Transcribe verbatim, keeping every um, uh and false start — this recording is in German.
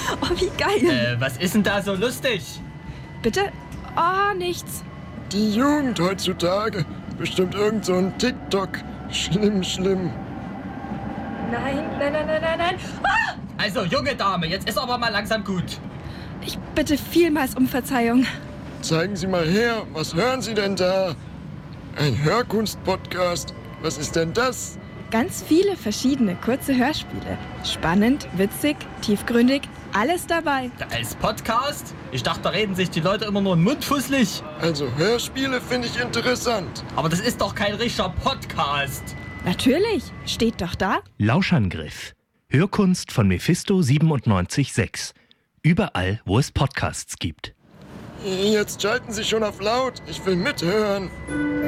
Oh, wie geil. Äh, was ist denn da so lustig? Bitte? Oh, nichts. Die Jugend heutzutage. Bestimmt irgend so ein TikTok. Schlimm, schlimm. Nein, nein, nein, nein, nein, nein. Ah! Also, junge Dame, jetzt ist aber mal langsam gut. Ich bitte vielmals um Verzeihung. Zeigen Sie mal her, was hören Sie denn da? Ein Hörkunst-Podcast. Was ist denn das? Ganz viele verschiedene kurze Hörspiele. Spannend, witzig, tiefgründig, alles dabei. Da als Podcast? Ich dachte, da reden sich die Leute immer nur in den Mund fusselig. Also Hörspiele finde ich interessant. Aber das ist doch kein richtiger Podcast. Natürlich, steht doch da. Lauschangriff. Hörkunst von Mephisto siebenundneunzig Komma sechs. Überall, wo es Podcasts gibt. Jetzt schalten Sie schon auf laut. Ich will mithören.